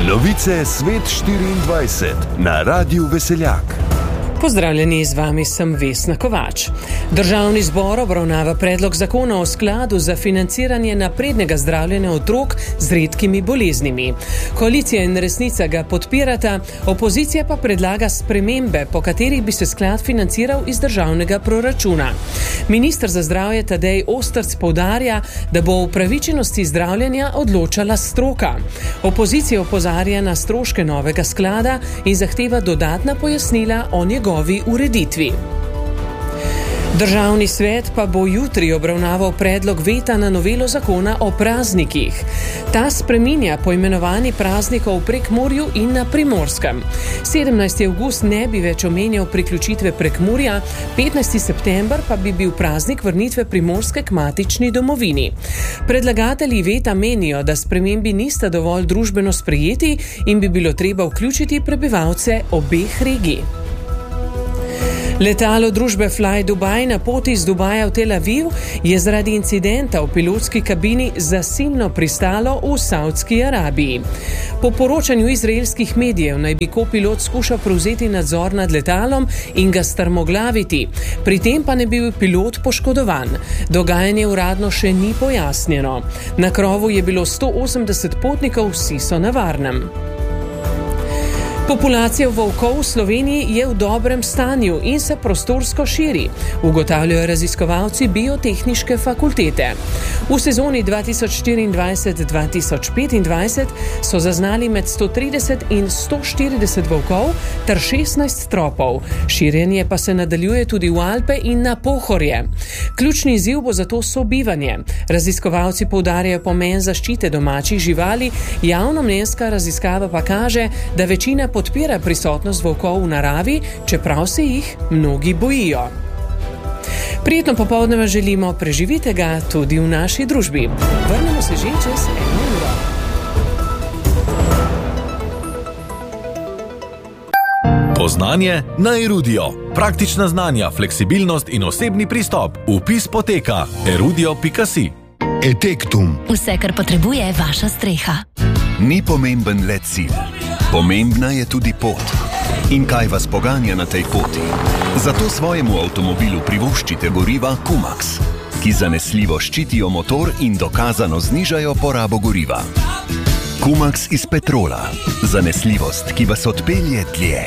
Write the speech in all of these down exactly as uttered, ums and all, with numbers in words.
Novice Svet štiriindvajset na Radiu Veseljak. Pozdravljeni, z vami sem Vesna Kovač. Državni zbor obravnava predlog zakona o skladu za financiranje naprednega zdravljenja otrok z redkimi boleznimi. Koalicija in Resnica ga podpirata, opozicija pa predlaga spremembe, po katerih bi se sklad financiral iz državnega proračuna. Minister za zdravje Tadej Ostrc poudarja, da bo o upravičenosti zdravljenja odločala stroka. Opozicija opozarja na stroške novega sklada in zahteva dodatna pojasnila o njegovi ureditvi. Državni svet pa bo jutri obravnaval predlog veta na novelo zakona o praznikih. Ta spreminja poimenovanje praznikov v Prekmurju in na Primorskem. sedemnajsti avgust ne bi več omenjal priključitve Prekmurja, petnajsti september pa bi bil praznik vrnitve Primorske k matični domovini. Predlagatelji veta menijo, da spremembi nista dovolj družbeno sprejeti in bi bilo treba vključiti prebivalce obeh regij. Letalo družbe Fly Dubai na poti iz Dubaja v Tel Aviv je zaradi incidenta v pilotski kabini zasilno pristalo v Saudski Arabiji. Po poročanju izraelskih medijev naj bi kopilot skušal prevzeti nadzor nad letalom in ga strmoglaviti, pri tem pa ne bi bil pilot poškodovan. Dogajanje uradno še ni pojasnjeno. Na krovu je bilo sto osemdeset potnikov, vsi so na varnem. Populacija volkov v Sloveniji je v dobrem stanju in se prostorsko širi, ugotavljajo raziskovalci Biotehniške fakultete. V sezoni dva tisoč štiriindvajset dva tisoč petindvajset so zaznali med sto trideset in sto štirideset volkov ter šestnajst tropov. Širjenje pa se nadaljuje tudi v Alpe in na Pohorje. Ključni izziv bo zato sobivanje. Raziskovalci poudarjajo pomen zaščite domačih živali, javnomnenjska raziskava pa kaže, da večina podpira prisotnost volkov v naravi, čeprav se jih mnogi bojijo. Prijetno popoldne vam želimo, preživite ga tudi v naši družbi. Vrnemo se že čez eno uro. Poznanje na Erudio. Praktična znanja, fleksibilnost in osebni pristop. Vpis poteka erudio pika si. Etektum. Vse, kar potrebuje vaša streha. Ni pomemben le cilj. Pomembna je tudi pot. In kaj vas poganja na tej poti? Zato svojemu avtomobilu privoščite goriva Kumax, ki zanesljivo ščitijo motor in dokazano znižajo porabo goriva. Kumax iz petrola. Zanesljivost, ki vas odpelje dlje.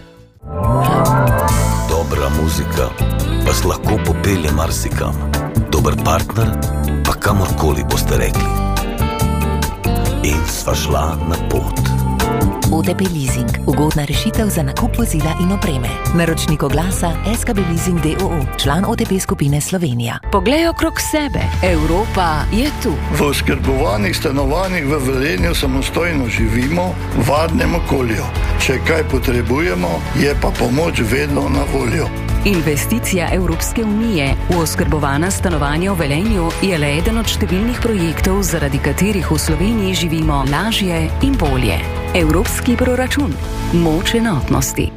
Dobra muzika vas lahko popelje marsikam. Dober partner pa kamorkoli boste rekli. In sva šla na pot. O T P Leasing. Ugodna rešitev za nakup vozila in opreme. Naročnik oglasa S K B Leasing D O O, član O T P skupine Slovenija. Poglej okrog sebe. Evropa je tu. V oskrbovanih stanovanjih v Velenju samostojno živimo v varnem okolju. Če kaj potrebujemo, je pa pomoč vedno na voljo. Investicija Evropske unije v oskrbovana stanovanja v Velenju je le eden od številnih projektov, zaradi katerih v Sloveniji živimo lažje in bolje. Evropski proračun. Moč enotnosti.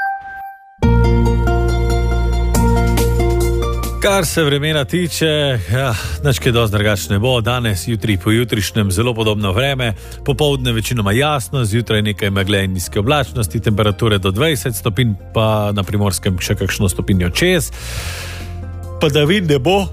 Kar se vremena tiče, ja, nič kaj dosti drugače ne bo. Danes, jutri, pojutrišnjem zelo podobno vreme, popoldne večinoma jasno, zjutraj nekaj megle in nizke oblačnosti, temperature do dvajset stopinj, pa na Primorskem še kakšno stopinjo čez. Padavin ne bo.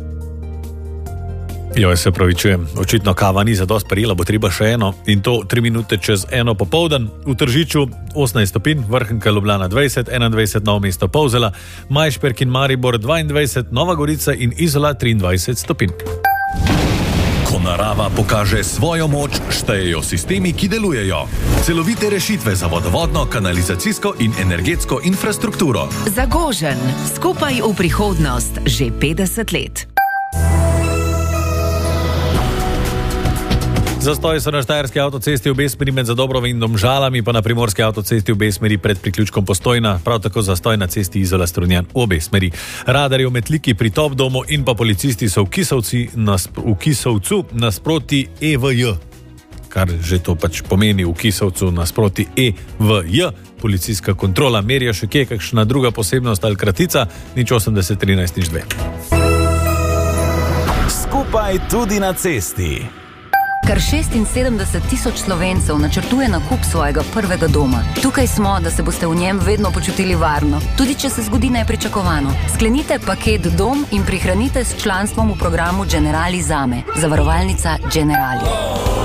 Joj, se pravičujem, očitno kava ni zadost prijela, bo treba še eno, in to tri minute čez eno popoldan. V Tržiču osemnajst stopinj, Vrhnika, Ljubljana dvajset, enaindvajset Novo mesto, Polzela, Majšperk in Maribor dvaindvajset, Nova Gorica in Izola triindvajset stopinj. Ko narava pokaže svojo moč, štejejo sistemi, ki delujejo. Celovite rešitve za vodovodno, kanalizacijsko in energetsko infrastrukturo. Zagožen. Skupaj v prihodnost. Že petdeset let. Zastoji so na štajerski avtocesti v obe smeri med Zadobrovo in Domžalami, pa na primorski avtocesti v obe smeri pred priključkom Postojna, prav tako zastoj na cesti Izola Strunjan v obe smeri. Radarji v Metliki pri Top domu in pa policisti so v, Kisovci, v Kisovcu nasproti E V J, kar že to pač pomeni v Kisovcu nasproti E V J. Policijska kontrola merja še kje, kakšna druga posebnost ali kratica, nič osemdeset trinajst nič dve. Skupaj tudi na cesti. Kar šestinsedemdeset tisoč Slovencev načrtuje nakup svojega prvega doma. Tukaj smo, da se boste v njem vedno počutili varno, tudi če se zgodi nepričakovano. Sklenite paket Dom in prihranite s članstvom v programu Generali Zame. Zavarovalnica Generali.